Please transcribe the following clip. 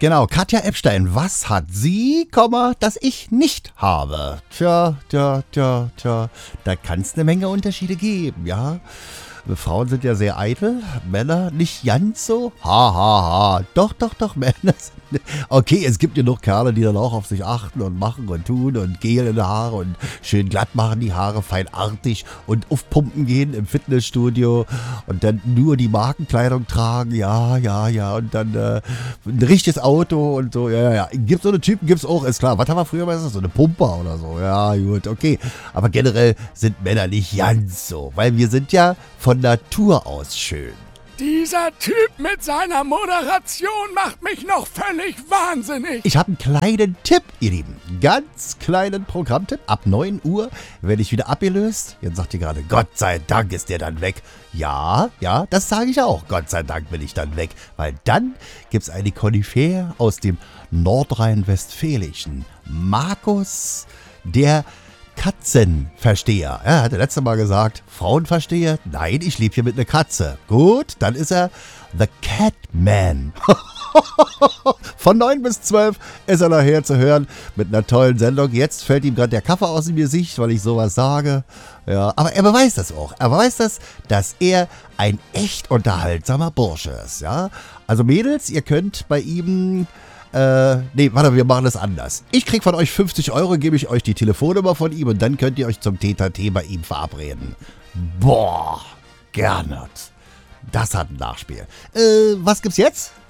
Genau, Katja Epstein, was hat sie, das ich nicht habe? Tja, da kann es eine Menge Unterschiede geben, ja. Frauen sind ja sehr eitel, Männer nicht ganz so. Doch, Männer sind... Okay, es gibt genug Kerle, die dann auch auf sich achten und machen und tun und Gel in die Haare und schön glatt machen die Haare, feinartig und aufpumpen gehen im Fitnessstudio und dann nur die Markenkleidung tragen, ja, und dann ein richtiges Auto und so, ja. Gibt so eine Typen, gibt's auch, ist klar. Was haben wir früher mal gesagt? So eine Pumper oder so, ja, gut, okay. Aber generell sind Männer nicht ganz so, weil wir sind ja von Natur aus schön. Dieser Typ mit seiner Moderation macht mich noch völlig wahnsinnig. Ich habe einen kleinen Tipp, ihr Lieben. Ganz kleinen Programmtipp. Ab 9 Uhr werde ich wieder abgelöst. Jetzt sagt ihr gerade, Gott sei Dank ist der dann weg. Ja, das sage ich auch. Gott sei Dank bin ich dann weg. Weil dann gibt es eine Koryphäe aus dem Nordrhein-Westfälischen. Markus, der Katzenversteher. Er hatte letztes Mal gesagt, Frauenversteher? Nein, ich lebe hier mit einer Katze. Gut, dann ist er The Catman. Von 9 bis 12 ist er nachher zu hören mit einer tollen Sendung. Jetzt fällt ihm gerade der Kaffee aus dem Gesicht, weil ich sowas sage. Ja, aber er beweist das auch. Er beweist das, dass er ein echt unterhaltsamer Bursche ist. Ja? Also Mädels, ihr könnt bei ihm... wir machen das anders. Ich krieg von euch 50 €, gebe ich euch die Telefonnummer von ihm und dann könnt ihr euch zum Tete-a-Tete bei ihm verabreden. Boah, Gernot. Das hat ein Nachspiel. Was gibt's jetzt?